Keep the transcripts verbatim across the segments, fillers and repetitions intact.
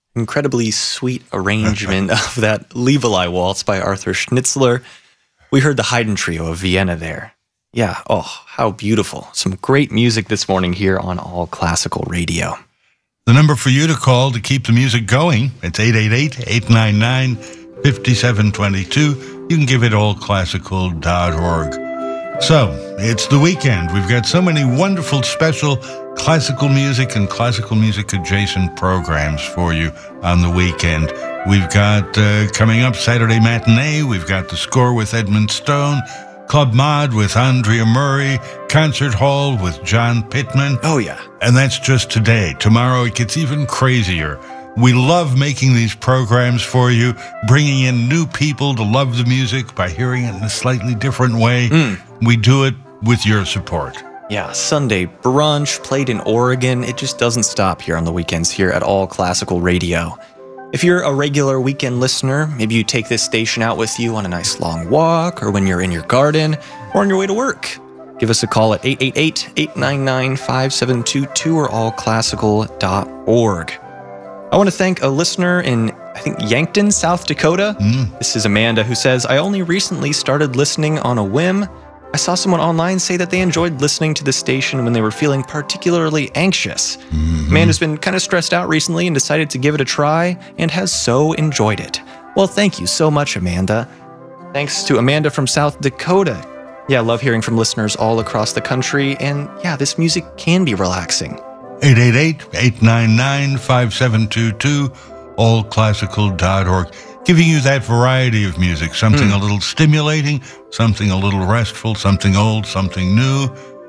Incredibly sweet arrangement of that Levi Waltz by Arthur Schnitzler. We heard the Haydn Trio of Vienna there. Yeah, oh, how beautiful. Some great music this morning here on All Classical Radio. The number for you to call to keep the music going, it's eight eight eight, eight nine nine, five seven two two. You can give it all classical dot org. So, it's the weekend. We've got so many wonderful special classical music and classical music adjacent programs for you on the weekend. We've got uh, coming up Saturday Matinee, we've got The Score with Edmund Stone, Club Mod with Andrea Murray, Concert Hall with John Pittman. Oh, yeah. And that's just today. Tomorrow it gets even crazier. We love making these programs for you, bringing in new people to love the music by hearing it in a slightly different way. Mm. We do it with your support. Yeah, Sunday brunch played in Oregon. It just doesn't stop here on the weekends here at All Classical Radio. If you're a regular weekend listener, maybe you take this station out with you on a nice long walk, or when you're in your garden, or on your way to work. Give us a call at eight eight eight, eight nine nine, five seven two two or all classical dot org. I want to thank a listener in, I think, Yankton, South Dakota. Mm. This is Amanda, who says, I only recently started listening on a whim. I saw someone online say that they enjoyed listening to the station when they were feeling particularly anxious. Mm-hmm. Amanda's been kind of stressed out recently and decided to give it a try and has so enjoyed it. Well, thank you so much, Amanda. Thanks to Amanda from South Dakota. Yeah, I love hearing from listeners all across the country, and yeah, this music can be relaxing. eight eight eight, eight nine nine, five seven two two, all classical dot org. Giving you that variety of music, something mm. a little stimulating, something a little restful, something old, something new,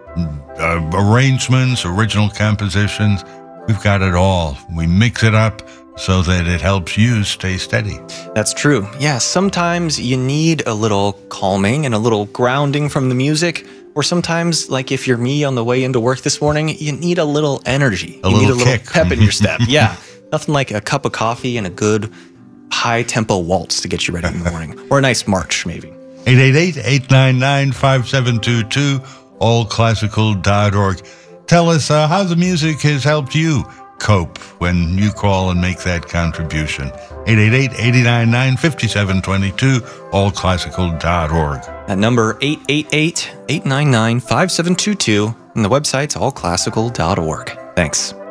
uh, arrangements, original compositions. We've got it all. We mix it up so that it helps you stay steady. That's true. Yeah, sometimes you need a little calming and a little grounding from the music, or sometimes, like if you're me on the way into work this morning, you need a little energy. A you little need a little kick. pep in your step. Yeah, nothing like a cup of coffee and a good high-tempo waltz to get you ready in the morning. Or a nice march, maybe. eight eight eight, eight nine nine, five seven two two, all classical dot org. Tell us uh, how the music has helped you cope when you call and make that contribution. eight eight eight, eight nine nine, five seven two two, all classical dot org. That number, eight eight eight, eight nine nine, five seven two two, and the website's all classical dot org. Thanks.